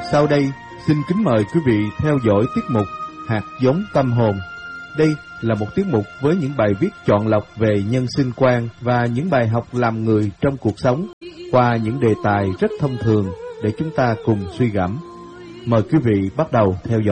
Sau đây, xin kính mời quý vị theo dõi tiết mục Hạt giống tâm hồn. Đây là một tiết mục với những bài viết chọn lọc về nhân sinh quan và những bài học làm người trong cuộc sống qua những đề tài rất thông thường để chúng ta cùng suy gẫm. Mời quý vị bắt đầu theo dõi.